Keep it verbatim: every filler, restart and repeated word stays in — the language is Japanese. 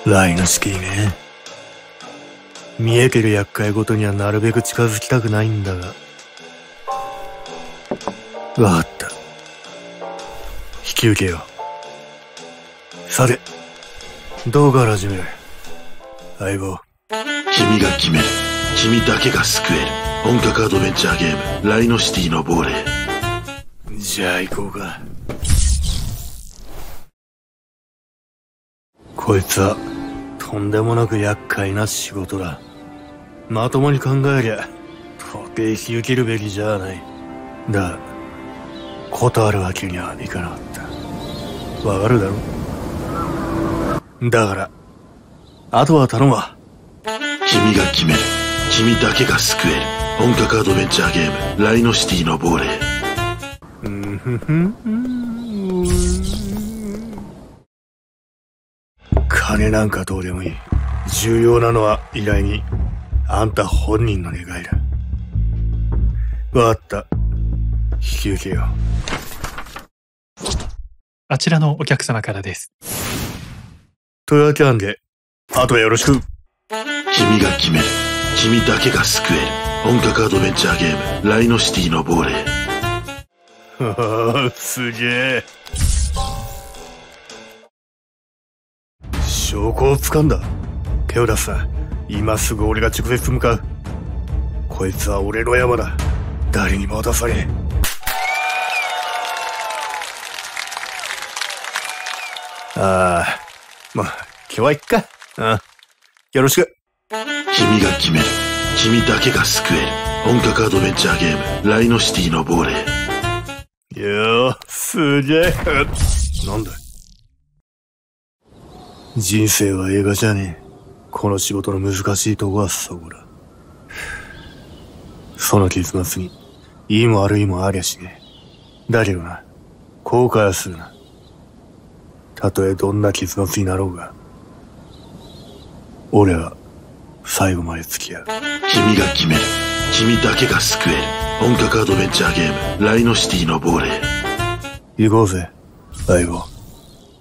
ライノシティね。見えてる厄介ごとにはなるべく近づきたくないんだが。わかった。引き受けよう。さて、どうから始める？相棒。 君が決める。君だけが救える。本格アドベンチャーゲーム、ライノシティの亡霊。 じゃあ行こうか。こいつは、とんでもなく厄介な仕事だ。まともに考えりゃ、到底引き受けるべきじゃない。だが、断るわけにはいかなかった。わかるだろ？だから、あとは頼むわ。 君が決める。君だけが救える。本格アドベンチャーゲーム、ライノシティの亡霊。 うんふふん。金なんかどうでもいい。重要なのは依頼人、あんた本人の願いだ。わかった。引き受けよう。 あちらのお客様からです。 というわけなんで、あとはよろしく。 君が決める。君だけが救える。本格アドベンチャーゲーム、ライノシティの亡霊。 はあ、すげえ。証拠を掴んだ。手を出すな。今すぐ俺が直接向かう。こいつは俺の山だ。誰にも渡されん。ああ、まあ、今日はいっか。ああ、よろしく。 君が決める。君だけが救える。本格アドベンチャーゲーム、ライノシティの亡霊。 よー、すげえ。なんだ？人生は映画じゃねえ。この仕事の難しいとこはそこだ。その結末に、いいも悪いもありゃしねえ。だけどな、後悔はするな。たとえどんな結末になろうが、俺は最後まで付き合う。 君が決める。君だけが救える。本格アドベンチャーゲーム、ライノシティの亡霊。 行こうぜ、相棒。